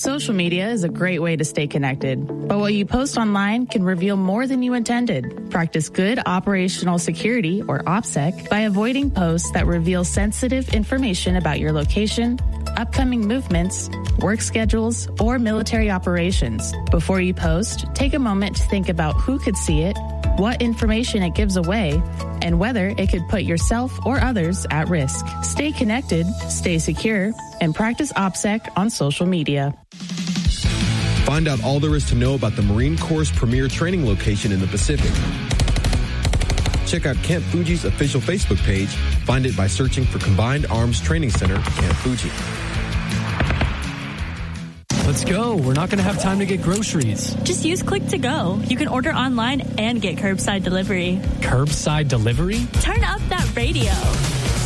Social media is a great way to stay connected, but what you post online can reveal more than you intended. Practice good operational security, or OPSEC, by avoiding posts that reveal sensitive information about your location, upcoming movements, work schedules, or military operations. Before you post, take a moment to think about who could see it, what information it gives away, and whether it could put yourself or others at risk. Stay connected, stay secure, and practice OPSEC on social media. Find out all there is to know about the Marine Corps' premier training location in the Pacific. Check out Camp Fuji's official Facebook page. Find it by searching for Combined Arms Training Center, Camp Fuji. Let's go. We're not going to have time to get groceries. Just use Click to Go. You can order online and get curbside delivery. Curbside delivery? Turn up that radio.